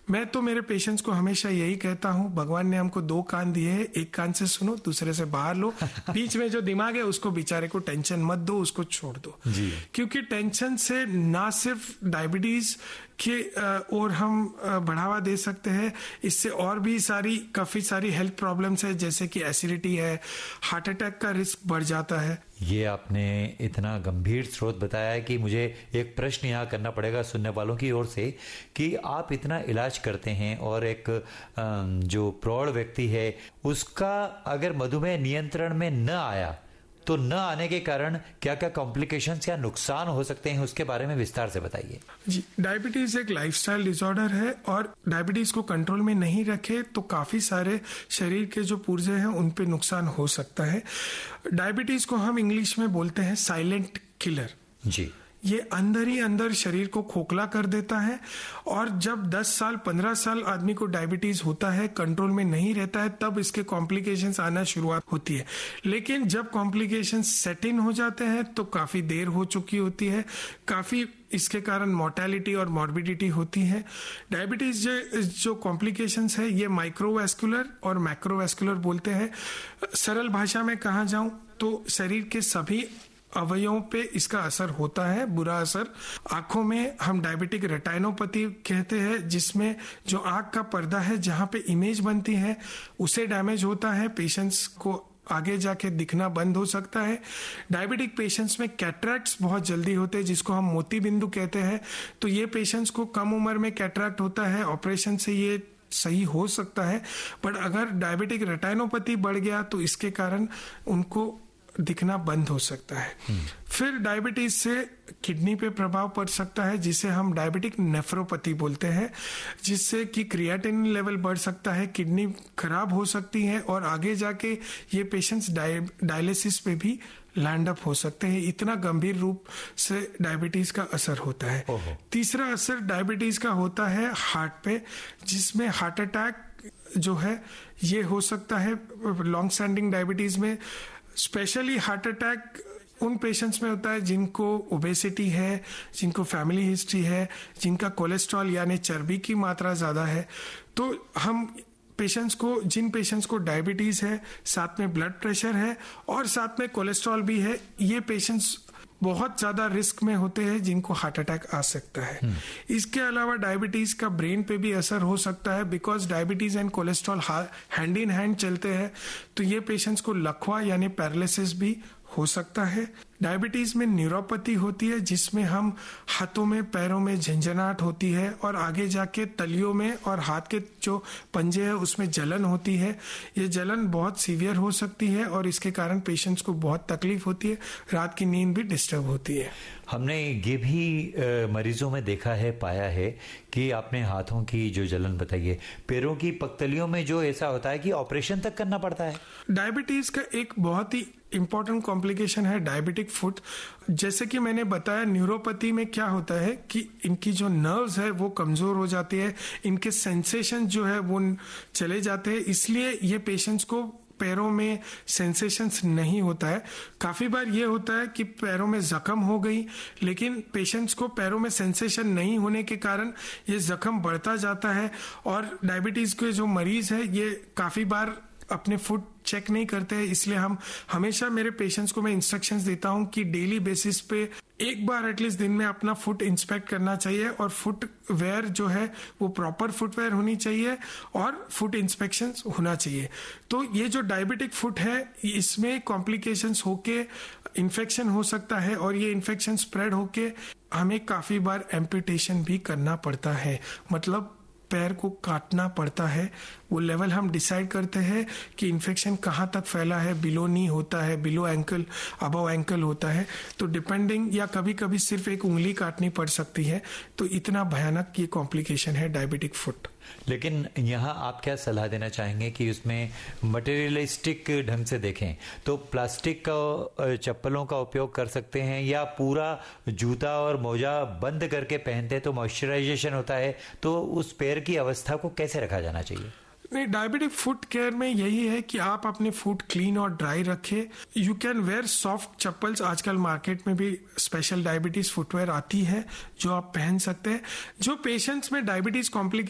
मैं तो मेरे पेशेंट्स को हमेशा यही कहता हूँ, भगवान ने हमको 2 कान दिए हैं, एक कान से सुनो, दूसरे से बाहर लो। बीच में जो दिमाग है उसको बेचारे को टेंशन मत दो, उसको छोड़ दो जी। क्योंकि टेंशन से ना सिर्फ डायबिटीज के और हम बढ़ावा दे सकते हैं, इससे और भी काफी सारी हेल्थ प्रॉब्लम्स है, जैसे कि एसिडिटी है, हार्ट अटैक का रिस्क बढ़ जाता है। ये आपने इतना गंभीर स्रोत बताया है कि मुझे एक प्रश्न यहाँ करना पड़ेगा सुनने वालों की ओर से कि आप इतना इलाज करते हैं और एक जो प्रौढ़ व्यक्ति है उसका अगर मधुमेह नियंत्रण में न आया तो न आने के कारण क्या क्या कॉम्प्लिकेशंस या नुकसान हो सकते हैं, उसके बारे में विस्तार से बताइए जी। डायबिटीज एक लाइफस्टाइल डिसऑर्डर है और डायबिटीज को कंट्रोल में नहीं रखे तो काफी सारे शरीर के जो पुर्जे हैं उन पे नुकसान हो सकता है। डायबिटीज को हम इंग्लिश में बोलते हैं साइलेंट किलर जी। ये अंदर ही अंदर शरीर को खोखला कर देता है और जब 10 साल 15 साल आदमी को डायबिटीज होता है, कंट्रोल में नहीं रहता है, तब इसके कॉम्प्लिकेशंस आना शुरुआत होती है। लेकिन जब कॉम्प्लिकेशंस सेट इन हो जाते हैं तो काफी देर हो चुकी होती है, काफी इसके कारण मोर्टेलिटी और मॉर्बिडिटी होती है। डायबिटीज जो कॉम्प्लिकेशंस है ये माइक्रोवैस्कुलर और मैक्रोवैस्कुलर बोलते हैं। सरल भाषा में कहा जाऊं तो शरीर के सभी अवयवों पे इसका असर होता है, बुरा असर। आंखों में हम डायबिटिक रेटिनोपैथी कहते हैं, जिसमें जो आंख का पर्दा है जहां पे इमेज बनती है उसे डैमेज होता है, पेशेंट्स को आगे जाके दिखना बंद हो सकता है। डायबिटिक पेशेंट्स में कैटरैक्ट्स बहुत जल्दी होते हैं, जिसको हम मोती बिंदु कहते हैं। तो ये पेशेंट्स को कम उम्र में कैटरैक्ट होता है, ऑपरेशन से ये सही हो सकता है। बट अगर डायबिटिक रेटिनोपैथी बढ़ गया तो इसके कारण उनको दिखना बंद हो सकता है। फिर डायबिटीज से किडनी पे प्रभाव पड़ सकता है, जिसे हम डायबिटिक नेफ्रोपैथी बोलते हैं, जिससे कि क्रिएटिनिन लेवल बढ़ सकता है, किडनी खराब हो सकती है और आगे जाके ये पेशेंट्स डायलिसिस पे भी लैंड अप हो सकते हैं। इतना गंभीर रूप से डायबिटीज का असर होता है। तीसरा असर डायबिटीज का होता है हार्ट पे, जिसमें हार्ट अटैक जो है ये हो सकता है। लॉन्ग स्टैंडिंग डायबिटीज में स्पेशली हार्ट अटैक उन पेशेंट्स में होता है जिनको ओबेसिटी है, जिनको फैमिली हिस्ट्री है, जिनका कोलेस्ट्रॉल यानी चर्बी की मात्रा ज्यादा है। तो हम जिन पेशेंट्स को डायबिटीज है, साथ में ब्लड प्रेशर है और साथ में कोलेस्ट्रॉल भी है, ये पेशेंट्स बहुत ज्यादा रिस्क में होते हैं जिनको हार्ट अटैक आ सकता है। इसके अलावा डायबिटीज का ब्रेन पे भी असर हो सकता है, because diabetes and cholesterol hand in hand चलते हैं। तो ये पेशेंट्स को लकवा यानी पैरालिसिस भी हो सकता है। डायबिटीज में न्यूरोपैथी होती है, जिसमें हम हाथों में पैरों में झंझनाहट होती है और आगे जाके तलियों में और हाथ के जो पंजे है उसमें जलन होती है। ये जलन बहुत सीवियर हो सकती है और इसके कारण पेशेंट्स को बहुत तकलीफ होती है, रात की नींद भी डिस्टर्ब होती है। हमने ये भी मरीजों में देखा है, पाया है कि आपने हाथों की जो जलन बताई है, पैरों की पगतलियों में जो ऐसा होता है कि ऑपरेशन तक करना पड़ता है। डायबिटीज का एक बहुत ही इंपॉर्टेंट कॉम्प्लिकेशन है डायबिटिक फुट। जैसे कि मैंने बताया, न्यूरोपैथी में क्या होता है कि इनकी जो नर्व्स है वो कमजोर हो जाती है, इनके सेंसेशन जो है वो चले जाते हैं, इसलिए ये पेशेंट्स को पैरों में सेंसेशंस नहीं होता है। काफी बार ये होता है कि पैरों में जख्म हो गई, लेकिन पेशेंट्स को पैरों में सेंसेशन नहीं होने के कारण ये जख्म बढ़ता जाता है और डायबिटीज के जो मरीज है ये काफी बार अपने फुट चेक नहीं करते हैं। इसलिए हम हमेशा मेरे पेशेंट्स को मैं इंस्ट्रक्शंस देता हूं कि डेली बेसिस पे एक बार एटलीस्ट दिन में अपना फुट इंस्पेक्ट करना चाहिए और फुट वेयर जो है वो प्रॉपर फुटवेयर होनी चाहिए और फुट इंस्पेक्शन होना चाहिए। तो ये जो डायबिटिक फुट है इसमें कॉम्प्लिकेशंस होके इन्फेक्शन हो सकता है और ये इन्फेक्शन स्प्रेड होके हमें काफी बार एम्पुटेशन भी करना पड़ता है, मतलब पैर को काटना पड़ता है। वो लेवल हम डिसाइड करते हैं कि इन्फेक्शन कहाँ तक फैला है, बिलो नी होता है, बिलो एंकल, अबव एंकल होता है, तो डिपेंडिंग, या कभी कभी सिर्फ एक उंगली काटनी पड़ सकती है। तो इतना भयानक ये कॉम्प्लिकेशन है डायबिटिक फुट। लेकिन यहाँ आप क्या सलाह देना चाहेंगे कि उसमें मटेरियलिस्टिक ढंग से देखें तो प्लास्टिक का चप्पलों का उपयोग कर सकते हैं या पूरा जूता और मोजा बंद करके पहनते तो मॉइस्चराइजेशन होता है, तो उस पैर की अवस्था को कैसे रखा जाना चाहिए? नहीं, डायबिटिक फुट केयर में यही है कि आप अपने फुट क्लीन और ड्राई रखें। You can wear soft chappals, आजकल मार्केट में भी स्पेशल डायबिटीज फुटवेयर आती है जो आप पहन सकते हैं। जो पेशेंट्स में डायबिटीज कॉम्प्लिकेशन